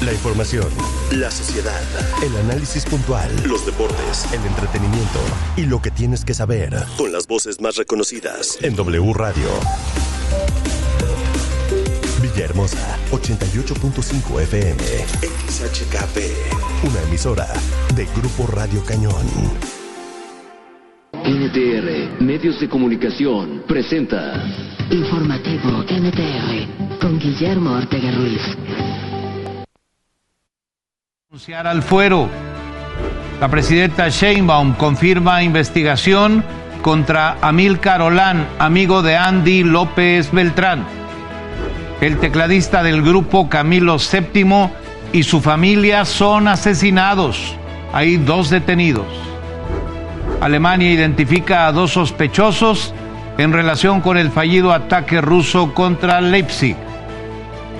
La información, la sociedad, el análisis puntual, los deportes, el entretenimiento y lo que tienes que saber con las voces más reconocidas en W Radio. Villahermosa, 88.5 FM, XHKP, una emisora de Grupo Radio Cañón. NTR, Medios de Comunicación, presenta Informativo NTR, con Guillermo Ortega Ruiz. Anunciar al fuero. La presidenta Sheinbaum confirma investigación contra Amílcar Olán, amigo de Andy López Beltrán. El tecladista del grupo Camilo VII y su familia son asesinados. Hay 2 detenidos. Alemania identifica a 2 sospechosos en relación con el fallido ataque ruso contra Leipzig.